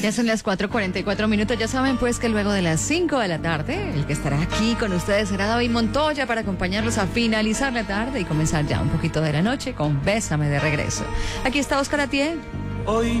Ya son las 4:44. Ya saben pues que luego de las 5 de la tarde, el que estará aquí con ustedes será David Montoya para acompañarlos a finalizar la tarde y comenzar ya un poquito de la noche con Bésame de regreso. Aquí está Oscar Atié. Hoy